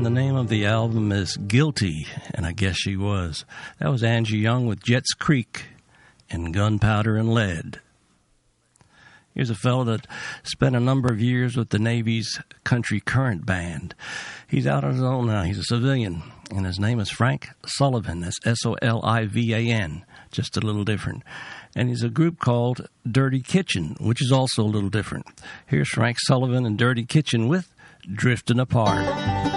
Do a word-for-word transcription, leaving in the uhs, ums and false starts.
and the name of the album is Guilty, and I guess she was. That was Angie Young with Jetts Creek and Gunpowder and Lead. Here's a fellow that spent a number of years with the Navy's Country Current Band. He's out on his own now. He's a civilian, and his name is Frank Sullivan. That's S O L I V A N, just a little different. And he's a group called Dirty Kitchen, which is also a little different. Here's Frank Sullivan and Dirty Kitchen with Drifting Apart.